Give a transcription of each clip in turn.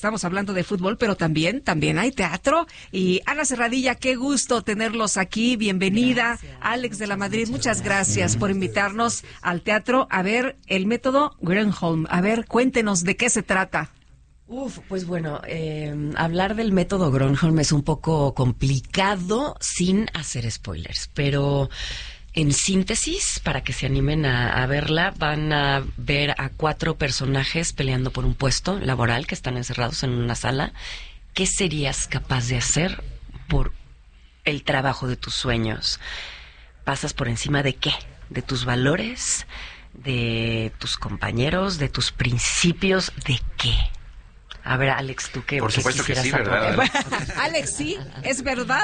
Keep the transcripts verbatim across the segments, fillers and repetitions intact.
Estamos hablando de fútbol, pero también, también hay teatro. Y Ana Serradilla, qué gusto tenerlos aquí. Bienvenida. Gracias. Alex de la Madrid, muchas, muchas gracias, gracias por invitarnos al teatro a ver el método Gronholm. A ver, cuéntenos de qué se trata. Uf, pues bueno, eh, hablar del método Gronholm es un poco complicado sin hacer spoilers, pero en síntesis, para que se animen a, a verla, van a ver a cuatro personajes peleando por un puesto laboral que están encerrados en una sala. ¿Qué serías capaz de hacer por el trabajo de tus sueños? ¿Pasas por encima de qué? ¿De tus valores? ¿De tus compañeros? ¿De tus principios? ¿De qué? A ver, Alex, ¿tú qué? Por supuesto que sí, ¿verdad? Alex, sí, es verdad.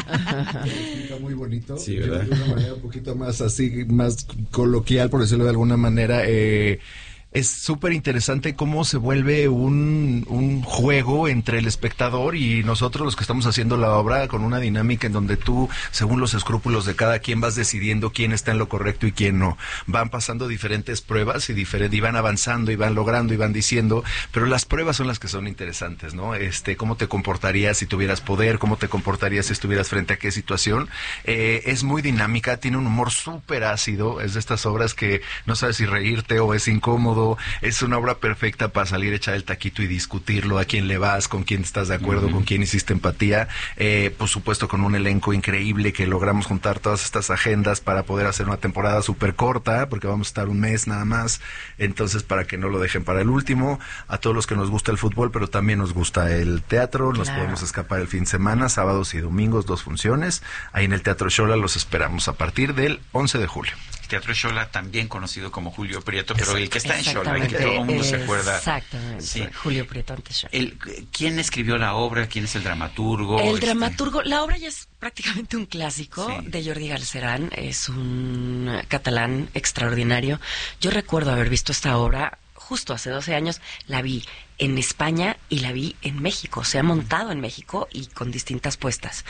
Está muy bonito. Sí, ¿verdad? De una manera un poquito más así, más coloquial, por decirlo de alguna manera. Eh, es súper interesante cómo se vuelve un, un juego entre el espectador y nosotros los que estamos haciendo la obra, con una dinámica en donde tú, según los escrúpulos de cada quien, vas decidiendo quién está en lo correcto y quién no. Van pasando diferentes pruebas y, diferente, y van avanzando y van logrando y van diciendo, pero las pruebas son las que son interesantes, ¿no? Este, cómo te comportarías si tuvieras poder, cómo te comportarías si estuvieras frente a qué situación. Eh, es muy dinámica, tiene un humor súper ácido, es de estas obras que no sabes si reírte o es incómodo. Es una obra perfecta para salir, echar el taquito y discutirlo, a quién le vas, con quién estás de acuerdo, uh-huh. con quién hiciste empatía. Eh, por supuesto, con un elenco increíble que logramos juntar todas estas agendas para poder hacer una temporada súper corta, porque vamos a estar un mes nada más. Entonces, para que no lo dejen para el último, a todos los que nos gusta el fútbol, pero también nos gusta el teatro, nos claro. podemos escapar el fin de semana, sábados y domingos, dos funciones. Ahí en el Teatro Xola los esperamos a partir del once de julio. Teatro Xola, también conocido como Julio Prieto, pero el que está en Xola, el que todo el mundo se acuerda. Exactamente, sí. Julio Prieto ante Xola. El, ¿Quién escribió la obra? ¿Quién es el dramaturgo? El este... dramaturgo, la obra ya es prácticamente un clásico sí. de Jordi Galcerán, es un catalán extraordinario. Yo recuerdo haber visto esta obra justo hace doce años, la vi en España y la vi en México, se ha montado en México y con distintas puestas.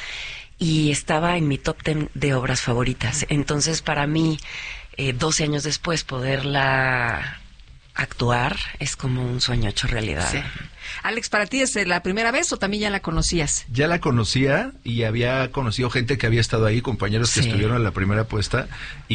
Y estaba en mi top ten de obras favoritas. Entonces, para mí, eh, doce años después, poderla actuar es como un sueño hecho realidad. Sí. Alex, ¿para ti es la primera vez o también ya la conocías? Ya la conocía y había conocido gente que había estado ahí, compañeros que sí. estuvieron en la primera puesta,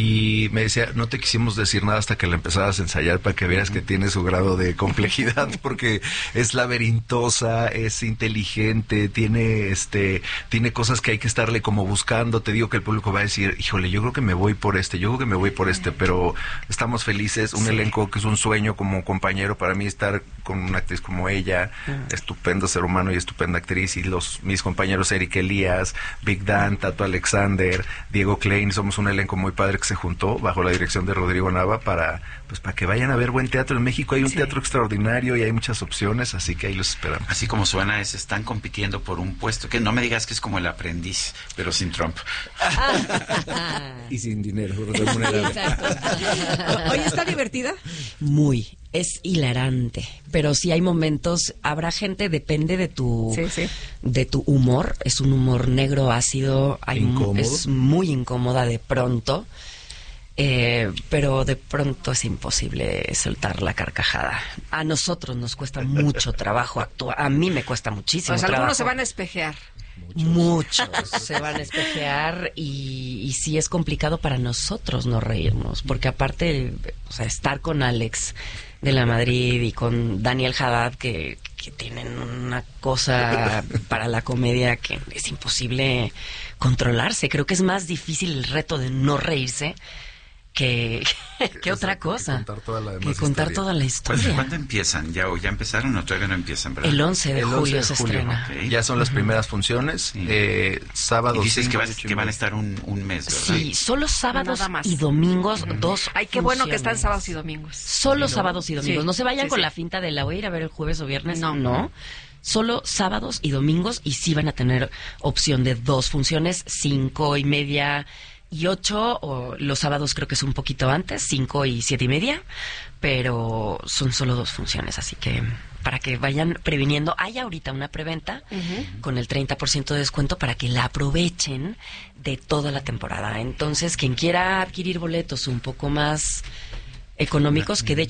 y me decía, no te quisimos decir nada hasta que la empezabas a ensayar para que vieras que tiene su grado de complejidad, porque es laberintosa, es inteligente, tiene este, tiene cosas que hay que estarle como buscando. Te digo que el público va a decir, híjole, yo creo que me voy por este, yo creo que me voy por este, pero estamos felices, un sí. elenco que es un sueño como compañero para mí, estar con una actriz como ella, uh-huh. estupendo ser humano y estupenda actriz, y los mis compañeros Eric Elías, Big Dan, Tato Alexander, Diego Klein, somos un elenco muy padre que se juntó bajo la dirección de Rodrigo Nava para pues para que vayan a ver buen teatro. En México hay un sí. teatro extraordinario y hay muchas opciones, así que ahí los esperamos. Así como suena, es están compitiendo por un puesto, que no me digas que es como El Aprendiz, pero sin Trump. Y sin dinero. Oye, ¿está divertida? Muy. Es hilarante, pero sí hay momentos, habrá gente, depende de tu sí, sí. de tu humor, es un humor negro, ácido, hay incómodo. Es muy incómoda de pronto, eh, pero de pronto es imposible soltar la carcajada. A nosotros nos cuesta mucho trabajo actuar, a mí me cuesta muchísimo pues trabajo. Algunos se van a espejear. Muchos, Muchos se van a espejear y, y sí es complicado para nosotros no reírnos, porque aparte, o sea, estar con Alex de la Madrid y con Daniel Haddad, que, que tienen una cosa para la comedia que es imposible controlarse. Creo que es más difícil el reto de no reírse que, que otra cosa. Que contar toda la, que contar toda la historia. Pues, ¿cuándo empiezan? ¿Ya, o ya empezaron o todavía no empiezan? ¿Verdad? El once de El julio once de se julio. estrena. Okay. Ya son las primeras funciones. Sí. Eh, sábados. Y dices cinco, que, van, ocho, que van a estar un, un mes, ¿verdad? Sí, solo sábados y domingos, uh-huh. dos Ay, qué bueno que están sábados y domingos. Solo sí, sábados y domingos. Sí. No se vayan sí, con sí. la finta de la voy a ir a ver el jueves o viernes. No. No. Solo sábados y domingos, y sí van a tener opción de dos funciones, cinco y media y ocho, o los sábados creo que es un poquito antes, cinco y siete y media, pero son solo dos funciones, así que para que vayan previniendo. Hay ahorita una preventa uh-huh. con el treinta por ciento de descuento para que la aprovechen de toda la temporada. Entonces, quien quiera adquirir boletos un poco más económicos, que de hecho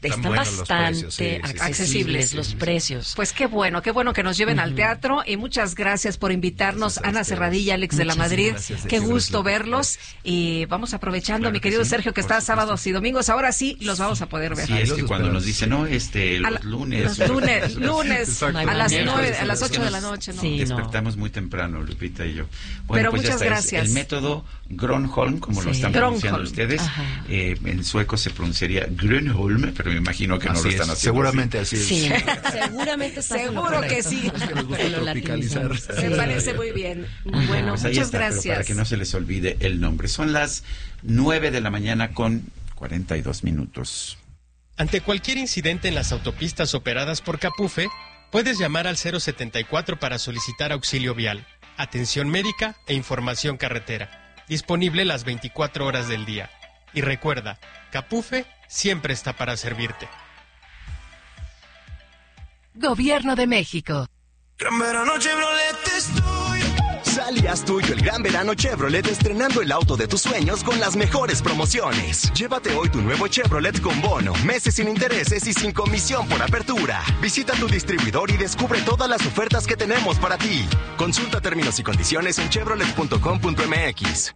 están bastante precios, sí, sí, accesibles, accesibles los precios. Pues qué bueno, qué bueno que nos lleven uh-huh. al teatro y muchas gracias por invitarnos, gracias Ana Serradilla, Alex muchas de la Madrid, gracias, qué gusto verlos y vamos aprovechando, claro mi querido sí, Sergio, que está supuesto. sábados y domingos, ahora sí los vamos a poder ver. Sí, es que cuando nos dicen, no, este, los la, lunes. Los lunes, lunes, a las nueve, a las ocho de la noche, ¿no? Sí, despertamos no. muy temprano, Lupita y yo. Bueno, Pero pues muchas ya está, gracias. Es el método Gronholm, como sí. lo están Gronholm. pronunciando ustedes, eh, en sueco se pronunciaría Grönholm, pero me imagino que así no lo están es, haciendo seguramente así. así es. Sí, seguramente está seguro que sí. Es que nos gusta tropicalizar. Se sí. parece muy bien. Bueno, pues muchas está, gracias. Para que no se les olvide el nombre. Son las nueve de la mañana con cuarenta y dos minutos. Ante cualquier incidente en las autopistas operadas por Capufe, puedes llamar al cero setenta y cuatro para solicitar auxilio vial, atención médica e información carretera. Disponible las veinticuatro horas del día. Y recuerda, Capufe siempre está para servirte. Gobierno de México. Gran verano Chevrolet estoy. Salías tuyo el gran verano Chevrolet estrenando el auto de tus sueños con las mejores promociones. Llévate hoy tu nuevo Chevrolet con bono, meses sin intereses y sin comisión por apertura. Visita tu distribuidor y descubre todas las ofertas que tenemos para ti. Consulta términos y condiciones en chevrolet punto com punto m x.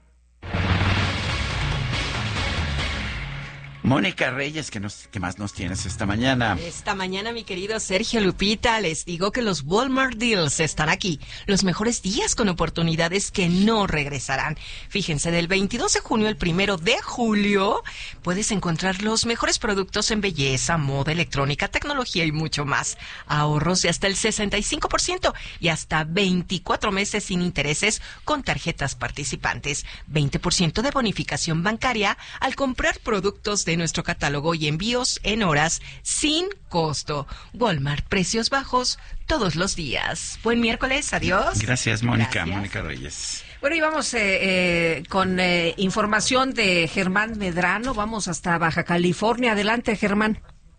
Mónica Reyes, ¿qué, nos, ¿qué más nos tienes esta mañana? Esta mañana, mi querido Sergio Lupita, les digo que los Walmart Deals están aquí. Los mejores días con oportunidades que no regresarán. Fíjense, del veintidós de junio al primero de julio, puedes encontrar los mejores productos en belleza, moda, electrónica, tecnología y mucho más. Ahorros de hasta el sesenta y cinco por ciento y hasta veinticuatro meses sin intereses con tarjetas participantes. veinte por ciento de bonificación bancaria al comprar productos de nuestro catálogo y envíos en horas sin costo. Walmart, precios bajos todos los días. Buen miércoles, adiós. Gracias, Mónica. Gracias. Mónica Reyes. Bueno, y vamos eh, eh, con eh, información de Germán Medrano. Vamos hasta Baja California. Adelante, Germán.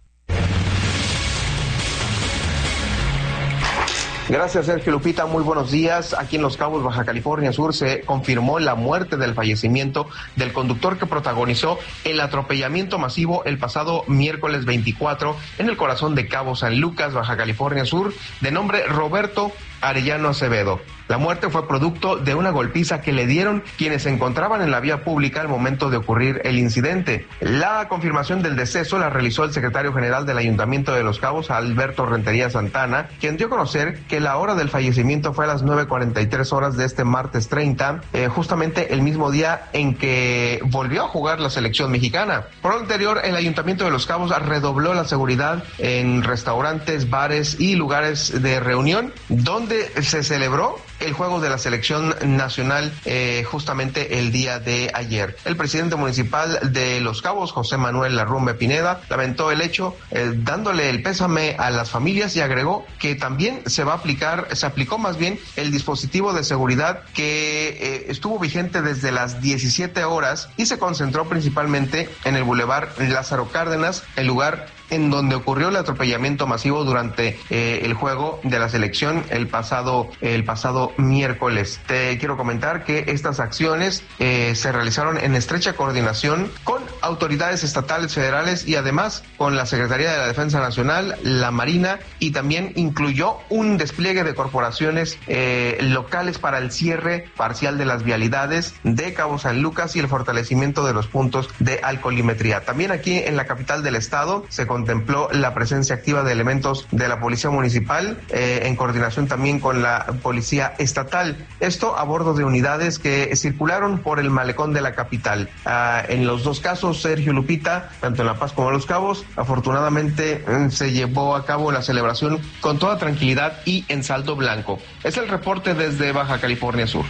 Gracias, Sergio Lupita. Muy buenos días. Aquí en Los Cabos, Baja California Sur, se confirmó la muerte del fallecimiento del conductor que protagonizó el atropellamiento masivo el pasado miércoles veinticuatro en el corazón de Cabo San Lucas, Baja California Sur, de nombre Roberto Arellano Acevedo. La muerte fue producto de una golpiza que le dieron quienes se encontraban en la vía pública al momento de ocurrir el incidente. La confirmación del deceso la realizó el secretario general del Ayuntamiento de Los Cabos, Alberto Rentería Santana, quien dio a conocer que la hora del fallecimiento fue a las nueve cuarenta y tres horas de este martes treinta, eh, justamente el mismo día en que volvió a jugar la selección mexicana. Por lo anterior, el Ayuntamiento de Los Cabos redobló la seguridad en restaurantes, bares y lugares de reunión, donde se celebró el juego de la selección nacional eh, justamente el día de ayer. El presidente municipal de Los Cabos, José Manuel Larrumbe Pineda, lamentó el hecho, eh, dándole el pésame a las familias y agregó que también se va a aplicar, se aplicó más bien el dispositivo de seguridad que eh, estuvo vigente desde las diecisiete horas y se concentró principalmente en el Boulevard Lázaro Cárdenas, el lugar en donde ocurrió el atropellamiento masivo durante eh, el juego de la selección el pasado el pasado miércoles. Te quiero comentar que estas acciones eh, se realizaron en estrecha coordinación con autoridades estatales, federales y además con la Secretaría de la Defensa Nacional, la Marina, y también incluyó un despliegue de corporaciones eh, locales para el cierre parcial de las vialidades de Cabo San Lucas y el fortalecimiento de los puntos de alcoholimetría. También aquí en la capital del estado se contempló la presencia activa de elementos de la Policía Municipal, eh, en coordinación también con la Policía Estatal. Esto a bordo de unidades que circularon por el malecón de la capital. Ah, en los dos casos, Sergio Lupita, tanto en La Paz como en Los Cabos, afortunadamente eh, se llevó a cabo la celebración con toda tranquilidad y en saldo blanco. Es el reporte desde Baja California Sur.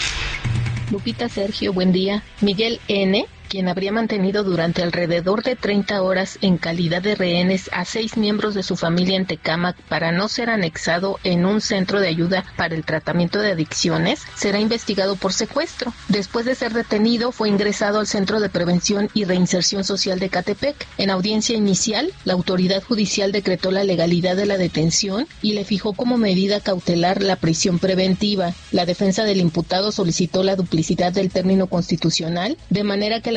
Lupita, Sergio, buen día. Miguel N., quien habría mantenido durante alrededor de treinta horas en calidad de rehenes a seis miembros de su familia en Tecámac para no ser anexado en un centro de ayuda para el tratamiento de adicciones, será investigado por secuestro. Después de ser detenido, fue ingresado al Centro de Prevención y Reinserción Social de Catepec. En audiencia inicial, la autoridad judicial decretó la legalidad de la detención y le fijó como medida cautelar la prisión preventiva. La defensa del imputado solicitó la duplicidad del término constitucional, de manera que la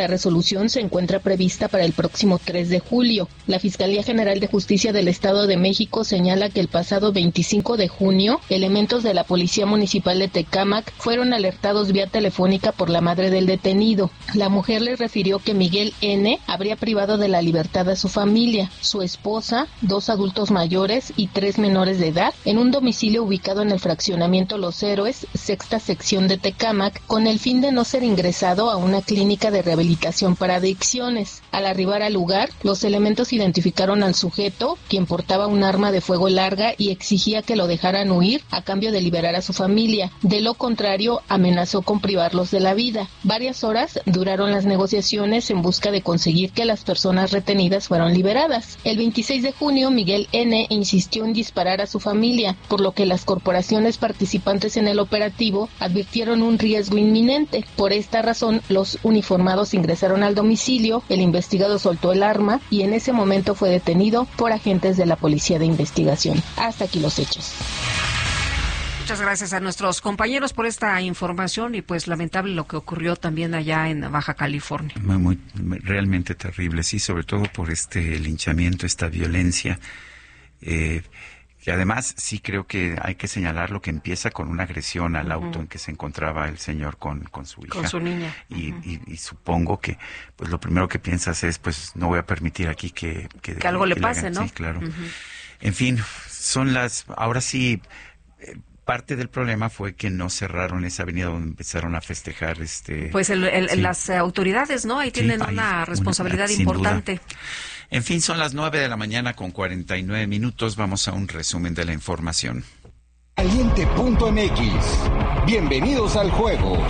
la resolución se encuentra prevista para el próximo tres de julio. La Fiscalía General de Justicia del Estado de México señala que el pasado veinticinco de junio, elementos de la Policía Municipal de Tecámac fueron alertados vía telefónica por la madre del detenido. La mujer le refirió que Miguel N. habría privado de la libertad a su familia, su esposa, dos adultos mayores y tres menores de edad, en un domicilio ubicado en el fraccionamiento Los Héroes, sexta sección de Tecámac, con el fin de no ser ingresado a una clínica de rehabilitación para adicciones. Al arribar al lugar, los elementos identificaron al sujeto, quien portaba un arma de fuego larga y exigía que lo dejaran huir a cambio de liberar a su familia. De lo contrario, amenazó con privarlos de la vida. Varias horas duraron las negociaciones en busca de conseguir que las personas retenidas fueran liberadas. El veintiséis de junio, Miguel N. insistió en disparar a su familia, por lo que las corporaciones participantes en el operativo advirtieron un riesgo inminente. Por esta razón, los uniformados ingresaron al domicilio, el investigado soltó el arma y en ese momento fue detenido por agentes de la Policía de Investigación. Hasta aquí los hechos. Muchas gracias a nuestros compañeros por esta información y pues lamentable lo que ocurrió también allá en Baja California. Muy, muy, realmente terrible, sí, sobre todo por este linchamiento, esta violencia. Eh, Y además sí creo que hay que señalar lo que empieza con una agresión al uh-huh. auto en que se encontraba el señor con, con su hija. Con su niña. Y, uh-huh. y, y supongo que pues lo primero que piensas es pues no voy a permitir aquí que... Que, que algo que le pase, hagan. ¿no? Sí, claro. Uh-huh. En fin, son las... Ahora sí... Eh, parte del problema fue que no cerraron esa avenida donde empezaron a festejar este... Pues el, el, sí. las autoridades, ¿no? Ahí sí, tienen hay una responsabilidad una, importante. Duda. En fin, son las nueve de la mañana con cuarenta y nueve minutos. Vamos a un resumen de la información. Caliente punto m x. Bienvenidos al juego.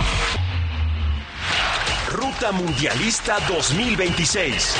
Ruta Mundialista dos mil veintiséis.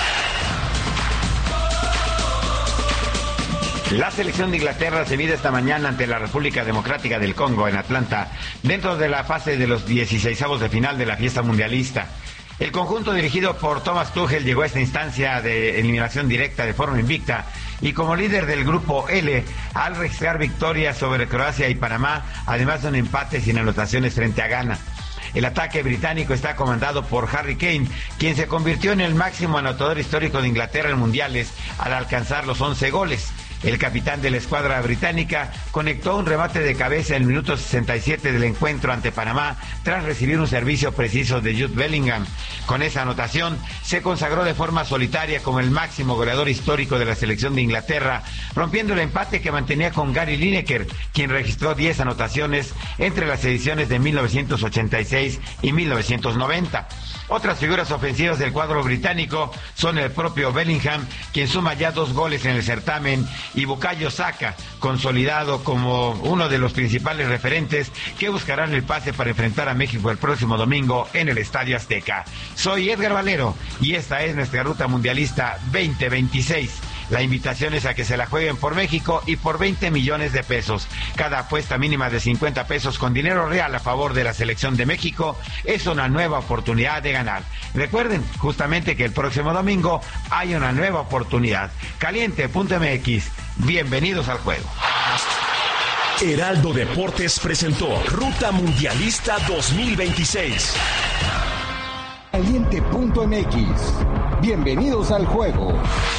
La selección de Inglaterra se mide esta mañana ante la República Democrática del Congo en Atlanta, dentro de la fase de los dieciseisavos de final de la fiesta mundialista. El conjunto dirigido por Thomas Tuchel llegó a esta instancia de eliminación directa de forma invicta y como líder del grupo L al registrar victorias sobre Croacia y Panamá, además de un empate sin anotaciones frente a Ghana. El ataque británico está comandado por Harry Kane, quien se convirtió en el máximo anotador histórico de Inglaterra en mundiales al alcanzar los once goles. El capitán de la escuadra británica conectó un remate de cabeza en el minuto sesenta y siete del encuentro ante Panamá tras recibir un servicio preciso de Jude Bellingham. Con esa anotación se consagró de forma solitaria como el máximo goleador histórico de la selección de Inglaterra, rompiendo el empate que mantenía con Gary Lineker, quien registró diez anotaciones entre las ediciones de mil novecientos ochenta y seis y mil novecientos noventa. Otras figuras ofensivas del cuadro británico son el propio Bellingham, quien suma ya dos goles en el certamen, y Bukayo Saka, consolidado como uno de los principales referentes que buscarán el pase para enfrentar a México el próximo domingo en el Estadio Azteca. Soy Edgar Valero y esta es nuestra Ruta Mundialista veinte veintiséis. La invitación es a que se la jueguen por México y por veinte millones de pesos. Cada apuesta mínima de cincuenta pesos con dinero real a favor de la selección de México es una nueva oportunidad de ganar. Recuerden justamente que el próximo domingo hay una nueva oportunidad. Caliente punto m x. Bienvenidos al juego. Heraldo Deportes presentó Ruta Mundialista dos mil veintiséis. Caliente punto m x. Bienvenidos al juego.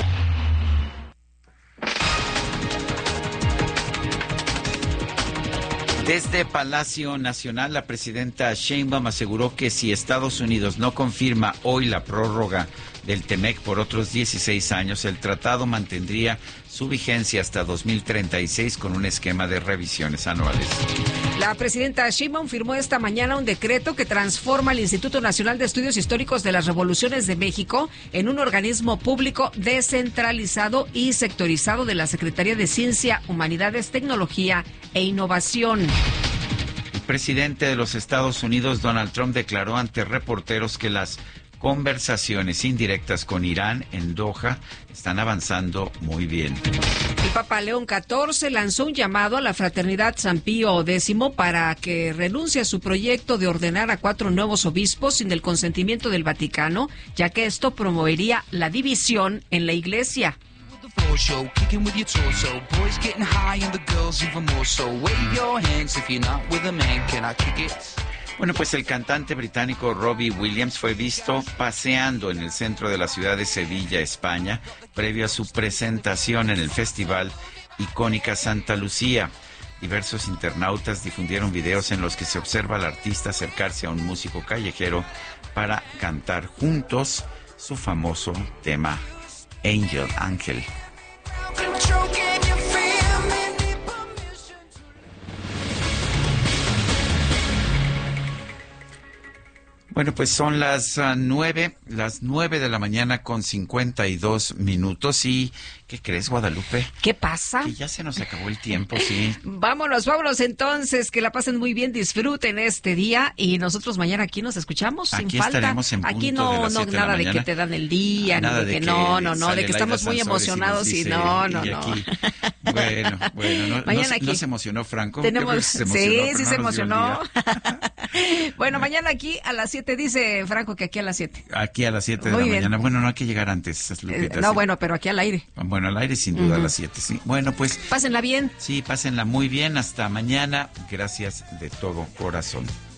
Desde Palacio Nacional, la presidenta Sheinbaum aseguró que si Estados Unidos no confirma hoy la prórroga del TEMEC por otros dieciséis años, el tratado mantendría su vigencia hasta dos mil treinta y seis con un esquema de revisiones anuales. La presidenta Sheinbaum firmó esta mañana un decreto que transforma el Instituto Nacional de Estudios Históricos de las Revoluciones de México en un organismo público descentralizado y sectorizado de la Secretaría de Ciencia, Humanidades, Tecnología e Innovación. El presidente de los Estados Unidos, Donald Trump, declaró ante reporteros que las conversaciones indirectas con Irán en Doha están avanzando muy bien. El Papa León catorce lanzó un llamado a la fraternidad San Pío X para que renuncie a su proyecto de ordenar a cuatro nuevos obispos sin el consentimiento del Vaticano, ya que esto promovería la división en la Iglesia. Bueno, pues el cantante británico Robbie Williams fue visto paseando en el centro de la ciudad de Sevilla, España, previo a su presentación en el festival Icónica Santa Lucía. Diversos internautas difundieron videos en los que se observa al artista acercarse a un músico callejero para cantar juntos su famoso tema Angel, Ángel. Bueno, pues son las uh, nueve, las nueve de la mañana con cincuenta y dos minutos. ¿Y qué crees, Guadalupe? ¿Qué pasa? Que ya se nos acabó el tiempo, sí. Vámonos, vámonos entonces, que la pasen muy bien, disfruten este día y nosotros mañana aquí nos escuchamos aquí sin falta. Estaremos en punto aquí no, de las no, siete nada de, de que te dan el día, nada ni de que, que no, no, no, de que estamos muy emocionados y, y no, no, y no. Aquí, bueno, bueno, no, mañana no, aquí. no se emocionó Franco. Tenemos, se emocionó, sí, sí no se emocionó. Bueno, Ay. mañana aquí a las siete, dice Franco que aquí a las siete. Aquí a las siete de Muy la bien. mañana. Bueno, no hay que llegar antes, Lupita, Eh, no, sí. bueno, pero aquí al aire. Bueno, al aire sin duda Uh-huh. a las siete, sí. Bueno, pues... Pásenla bien. Sí, pásenla muy bien. Hasta mañana. Gracias de todo corazón.